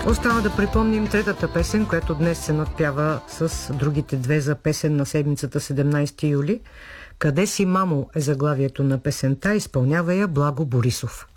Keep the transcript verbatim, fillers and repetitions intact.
Остава да припомним третата песен, която днес се надпява с другите две за песен на седмицата седемнайсети юли. "Къде си, мамо" е заглавието на песента, изпълнява я Благо Борисов.